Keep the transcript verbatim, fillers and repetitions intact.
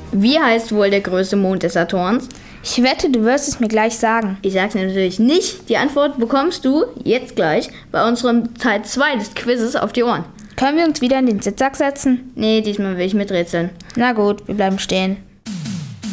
Wie heißt wohl der größte Mond des Saturns? Ich wette, du wirst es mir gleich sagen. Ich sag's dir natürlich nicht. Die Antwort bekommst du jetzt gleich bei unserem Teil zwei des Quizzes auf die Ohren. Können wir uns wieder in den Sitzsack setzen? Nee, diesmal will ich miträtseln. Na gut, wir bleiben stehen.